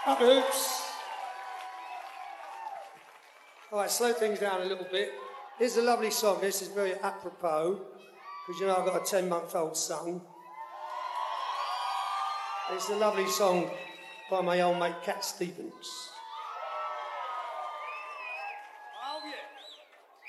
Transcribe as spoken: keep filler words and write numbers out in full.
Up hoops. All right, slow things down a little bit. Here's a lovely song. This is very apropos, because you know I've got a ten-month-old son. It's a lovely song by my old mate Cat Stevens.